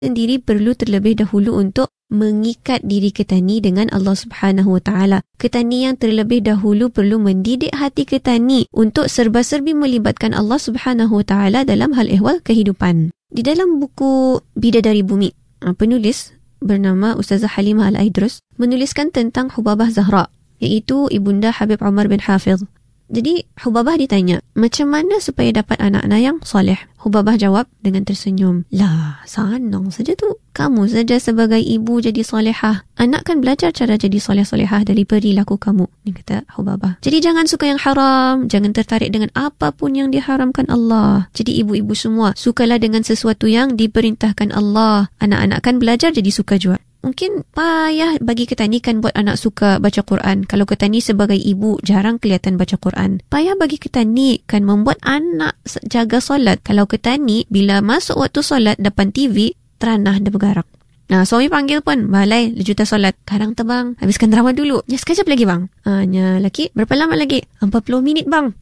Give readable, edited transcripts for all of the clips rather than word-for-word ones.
sendiri perlu terlebih dahulu untuk mengikat diri ketani dengan Allah Subhanahu Wa Taala. Ketani yang terlebih dahulu perlu mendidik hati ketani untuk serba-serbi melibatkan Allah Subhanahu Wa Taala dalam hal ehwal kehidupan. Di dalam buku Bidadari Bumi, penulis bernama Ustazah Halimah Al-Aidrus menuliskan tentang Hubabah Zahra, iaitu ibunda Habib Umar bin Hafiz. Jadi Hubabah ditanya, macam mana supaya dapat anak-anak yang soleh? Hubabah jawab dengan tersenyum, lah, senang saja tu. Kamu saja sebagai ibu jadi solehah. Anak kan belajar cara jadi soleh-solehah dari perilaku kamu, ni kata Hubabah. Jadi jangan suka yang haram, jangan tertarik dengan apapun yang diharamkan Allah. Jadi ibu-ibu semua, sukalah dengan sesuatu yang diperintahkan Allah. Anak-anak kan belajar jadi suka juga. Mungkin payah bagi ketani kan buat anak suka baca Quran. Kalau ketani sebagai ibu jarang kelihatan baca Quran. Payah bagi ketani kan membuat anak jaga solat. Kalau ketani bila masuk waktu solat depan TV, teranah dia bergarak. Nah, suami panggil pun, balai, juta solat. Sekarang terbang, habiskan drama dulu. Ya, sekejap lagi bang. Nya laki, berapa lama lagi? 40 minit bang.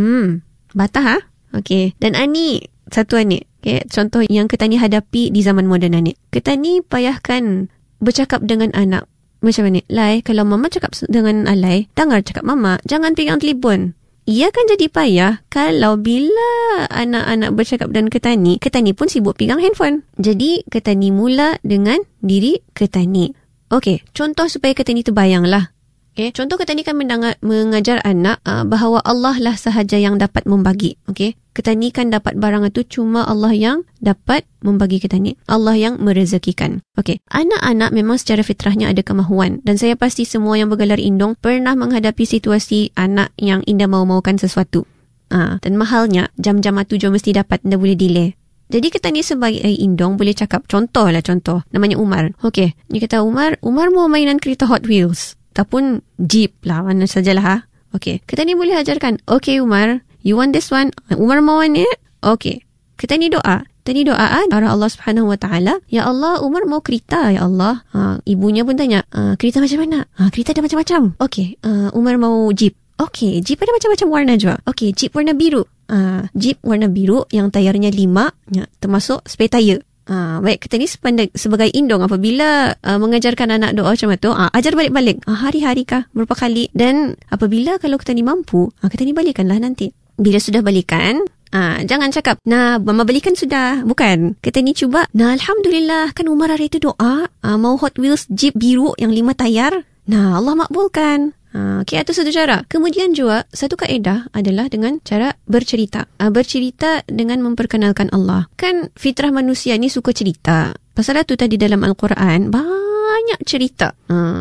Batah ha? Okey. Dan Ani, satu Ani. Okay, contoh yang ketani hadapi di zaman moden ni. Ketani payahkan bercakap dengan anak. Macam mana? Lai, kalau mama cakap dengan Alai, dengar cakap mama, jangan pegang telefon. Ia kan jadi payah kalau bila anak-anak bercakap dengan ketani, ketani pun sibuk pegang handphone. Jadi, ketani mula dengan diri ketani. Okey, contoh supaya ketani terbayanglah. Okay, contoh ketani kan mengajar anak bahawa Allah lah sahaja yang dapat membagi. Okay, ketani kan dapat barang itu cuma Allah yang dapat membagi ketani. Allah yang merezekikan. Okay, anak-anak memang secara fitrahnya ada kemahuan. Dan saya pasti semua yang bergelar indung pernah menghadapi situasi anak yang indah mahu-mahukan sesuatu. Dan mahalnya, jam-jam tujuh mesti dapat, tidak boleh delay. Jadi ketani sebagai indung boleh cakap, contoh. Namanya Umar. Okay, dia kata Umar mau mainan kereta Hot Wheels. Ataupun Jeep lah, mana sajalah ha. Okay, ketani boleh ajarkan. Okay Umar, you want this one? Umar mau ni? Okay, ketani doa. Tadi doa arah Allah Subhanahu Wa Taala. Ya Allah, Umar mau kereta ya Allah. Ibunya pun tanya, kereta macam mana? Kereta ada macam-macam. Okay, Umar mau Jeep. Okay, Jeep ada macam-macam warna juga. Okay, Jeep warna biru. Jeep warna biru yang tayarnya 5, ya, termasuk spare tayar. Baik, kita ni sebagai indung apabila mengajarkan anak doa macam tu, ajar balik-balik. Hari-hari kah? Berapa kali? Dan apabila kalau kita ni mampu, kita ni balikanlah nanti. Bila sudah balikan, jangan cakap, nah, mama belikan sudah. Bukan. Kita ni cuba, nah, Alhamdulillah, kan Umar hari itu doa, mau Hot Wheels Jeep biru yang 5 tayar. Nah, Allah makbulkan. Okay, itu satu cara. Kemudian juga, satu kaedah adalah dengan cara bercerita. Bercerita dengan memperkenalkan Allah. Kan fitrah manusia ni suka cerita. Pasal itu tadi dalam Al-Quran, banyak cerita.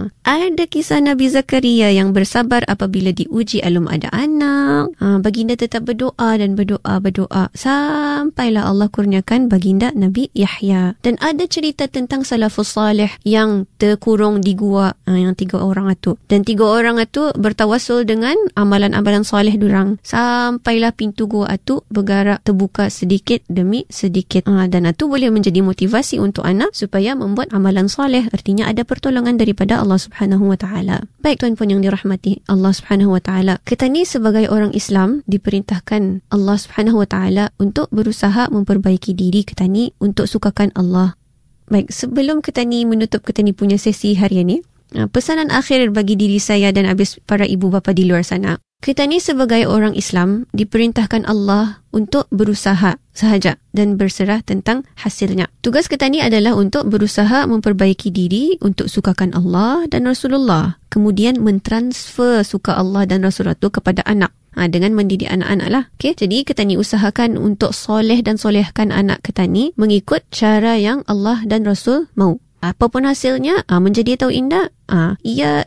Ada kisah Nabi Zakaria yang bersabar apabila diuji alum ada anak. Baginda tetap berdoa dan berdoa. Sampailah Allah kurniakan baginda Nabi Yahya. Dan ada cerita tentang salafus salih yang terkurung di gua, yang 3 orang itu. Dan 3 orang itu bertawassul dengan amalan-amalan salih durang. Sampailah pintu gua itu bergerak terbuka sedikit demi sedikit. Dan itu boleh menjadi motivasi untuk anak supaya membuat amalan salih. Artinya ada pertolongan daripada Allah Subhanahu Wa Taala. Baik tuan-puan yang dirahmati Allah Subhanahu Wa Taala, kita ni sebagai orang Islam diperintahkan Allah Subhanahu Wa Taala untuk berusaha memperbaiki diri kita ni untuk sukakan Allah. Baik, sebelum kita ni menutup kita ni punya sesi hari ini, pesanan akhir bagi diri saya dan habis para ibu bapa di luar sana. Kita ni sebagai orang Islam diperintahkan Allah untuk berusaha sahaja dan berserah tentang hasilnya. Tugas kita ni adalah untuk berusaha memperbaiki diri untuk sukakan Allah dan Rasulullah. Kemudian mentransfer suka Allah dan Rasulullah itu kepada anak. Dengan mendidik anak-anak lah. Okay? Jadi kita ni usahakan untuk soleh dan solehkan anak kita ni mengikut cara yang Allah dan Rasul mau. Apapun hasilnya, menjadi atau indah, ia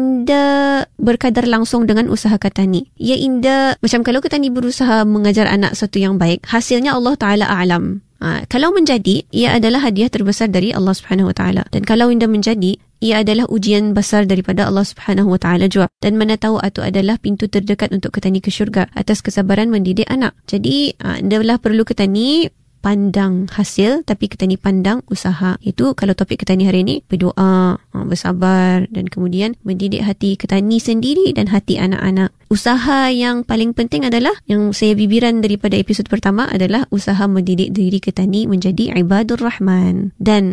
indah berkadar langsung dengan usaha kita ni. Ia indah, macam kalau kita ni berusaha mengajar anak satu yang baik, hasilnya Allah Ta'ala a'lam. Kalau menjadi, ia adalah hadiah terbesar dari Allah Subhanahu Wa Ta'ala. Dan kalau indah menjadi, ia adalah ujian besar daripada Allah Subhanahu Wa Ta'ala juga. Dan mana tahu itu adalah pintu terdekat untuk kita ni ke syurga atas kesabaran mendidik anak. Jadi, adalah perlu kita ni pandang hasil, tapi kita ni pandang usaha. Itu kalau topik kita ni hari ni, berdoa, bersabar dan kemudian mendidik hati kita ni sendiri dan hati anak-anak. Usaha yang paling penting adalah, yang saya bibiran daripada episod pertama adalah usaha mendidik diri kita ni menjadi ibadur rahman. Dan